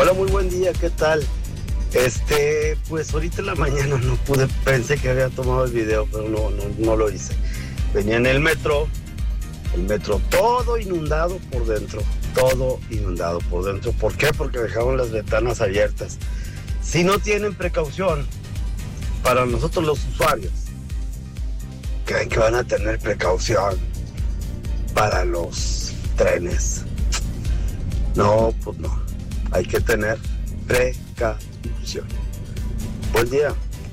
Hola, muy buen día, ¿qué tal? Pues ahorita en la mañana no pude, pensé que había tomado el video, pero no lo hice. Venía en el metro todo inundado por dentro, ¿Por qué? Porque dejaron las ventanas abiertas. Si no tienen precaución, para nosotros los usuarios, creen que van a tener precaución para los trenes. No, pues no. Hay que tener precaución. Buen día.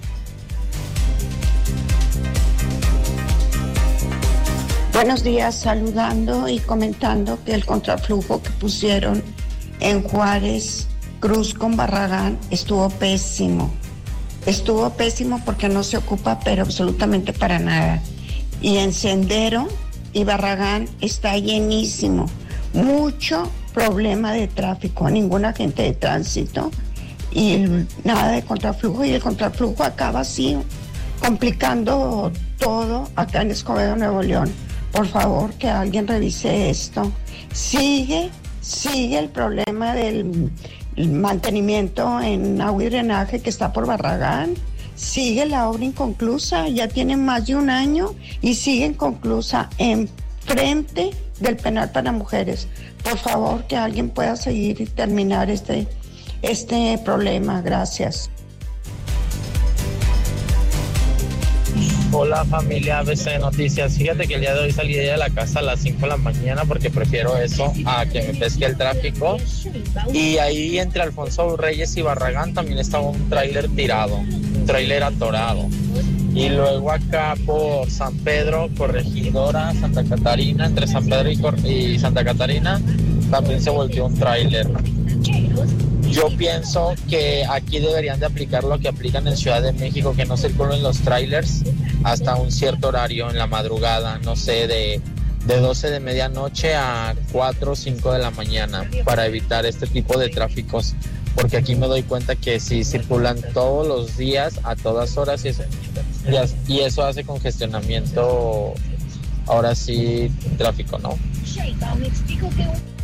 Buenos días, saludando y comentando que el contraflujo que pusieron en Juárez Cruz con Barragán estuvo pésimo. Estuvo pésimo porque no se ocupa pero absolutamente para nada. Y en Sendero y Barragán está llenísimo. Mucho problema de tráfico, ningún agente de tránsito y nada de contraflujo. Y el contraflujo acaba así, complicando todo acá en Escobedo, Nuevo León. Por favor, que alguien revise esto. Sigue el problema del mantenimiento en agua y drenaje que está por Barragán. Sigue la obra inconclusa, ya tiene más de un año y sigue inconclusa en frente del penal para mujeres. Por favor, que alguien pueda seguir y terminar este problema. Gracias. Hola familia ABC Noticias, fíjate que el día de hoy salí de la casa a las 5 de la mañana porque prefiero eso a que me pesque el tráfico. Y ahí entre Alfonso Reyes y Barragán también estaba un tráiler tirado, un tráiler atorado. Y luego acá por San Pedro, Corregidora, Santa Catarina, entre San Pedro y Santa Catarina, también se volteó un tráiler. Yo pienso que aquí deberían de aplicar lo que aplican en Ciudad de México, que no circulen los trailers hasta un cierto horario en la madrugada, no sé, de 12 de medianoche a 4 o 5 de la mañana, para evitar este tipo de tráficos, porque aquí me doy cuenta que sí circulan todos los días, a todas horas, y eso hace congestionamiento, ahora sí, tráfico, ¿no?